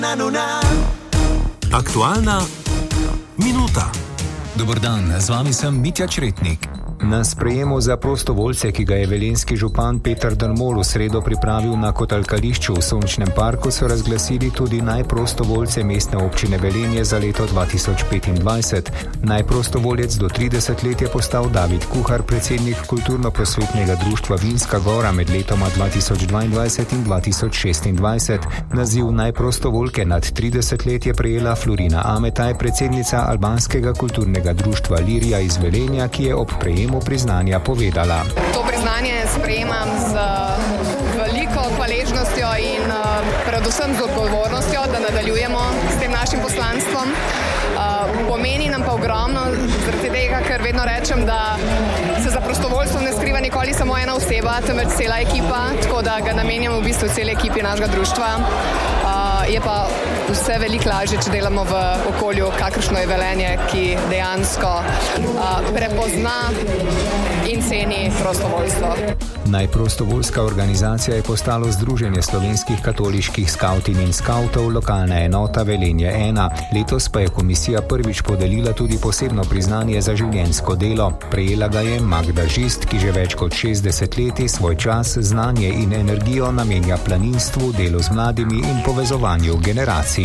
Aktualna minuta. Dober dan, z vami sem Mitja Čretnik. Na sprejemu za prostovoljce, ki ga je velenjski župan Peter Dermol v sredo pripravil na kotalkališču v Sončnem parku, so razglasili tudi najprostovoljce mestne občine Velenje za leto 2025. Najprostovoljec do 30 let je postal David Kuhar, predsednik kulturno-prosvetnega društva Vinska Gora med letoma 2022 in 2026. Naziv najprostovoljke nad 30 let je prejela Florina Ametaj, predsednica albanskega kulturnega društva Lirija iz Velenja, ki je ob prejemu priznanja povedala. To priznanje sprejemam z veliko hvaležnostjo in predvsem z odgovornostjo, da nadaljujemo s tem našim poslanstvom. Pomeni nam pa ogromno, zaradi tega, ker vedno rečem, da se za prostovoljstvo ne skriva nikoli samo ena oseba, temveč cela ekipa, tako da ga namenjamo v bistvu celi ekipi našega društva. Je pa vse veliko lažje, če delamo v okolju, kakršno je Velenje, ki dejansko prepozna in ceni prostovoljstvo. Najprostovoljska organizacija je postalo Združenje slovenskih katoliških skavtin in skavtov, lokalna enota Velenje 1. Letos pa je komisija prvič podelila tudi posebno priznanje za življenjsko delo. Prejela ga je Magda Žist, ki že več kot 60 let svoj čas, znanje in energijo namenja planinstvu, delu z mladimi in povezovanju generacij.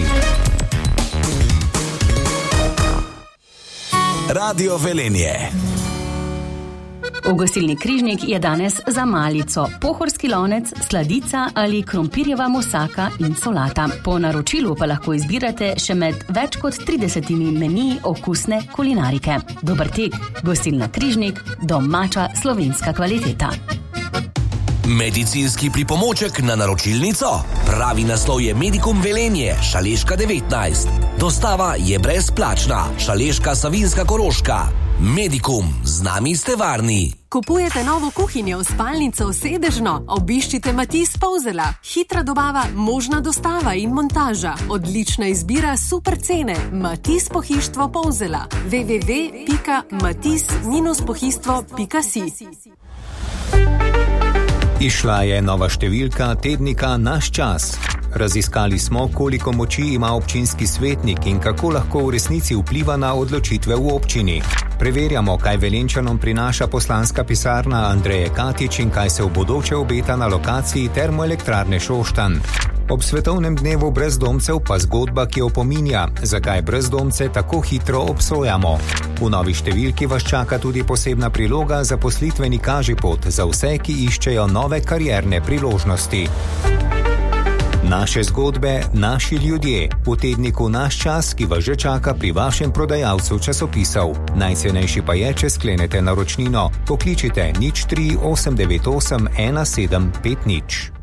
Radio Velenje. V gostilni Križnik je danes za malico pohorski lonec, sladica ali krompirjeva musaka in solata. Po naročilu pa lahko izbirate še med več kot 30 meniji okusne kulinarike. Dober tek, gostilna Križnik, domača slovenska kvaliteta. Medicinski pripomoček na naročilnico? Pravi naslov je Medikum Velenje, Šaleška 19. Dostava je brezplačna. Šaleška, Savinjska, Koroška. Medikum, z nami ste varni. Kupujete novo kuhinjo, spalnico, sedežno? Obiščite Matiz Polzela. Hitra dobava, možna dostava in montaža. Odlična izbira, super cene. Matiz Pohištvo Polzela. www.matiz-pohištvo.si. Izšla je nova številka tednika Naš čas. Raziskali smo, koliko moči ima občinski svetnik in kako lahko v resnici vpliva na odločitve v občini. Preverjamo, kaj Velenjčanom prinaša poslanska pisarna Andreje Katič in kaj se v bodoče obeta na lokaciji termoelektrarne Šoštanj. Ob svetovnem dnevu brezdomcev pa zgodba, ki opominja, zakaj brezdomce tako hitro obsojamo. V novi številki vas čaka tudi posebna priloga zaposlitveni kažipot za vse, ki iščejo nove karierne priložnosti. Naše zgodbe, naši ljudje. V tedniku Naš čas, ki vas že čaka pri vašem prodajalcu časopisov. Najcenejši pa je, če sklenete naročnino. Pokličite 03 898 1750.